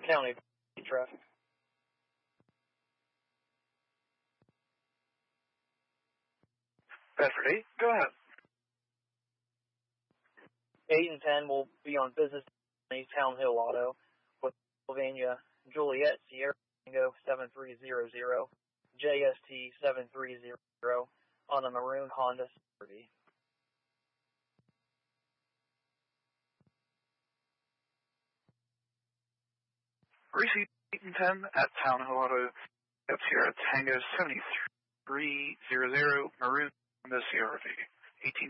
County traffic. Bedford 8, go ahead. 8 and 10 will be on business Town Hill Auto with Pennsylvania Juliet Sierra Tango 7300 JST 730 on a maroon Honda CR-V. Receipt 8 and 10 at Town Hill Auto Sierra Tango 7300 maroon Honda CR-V. 18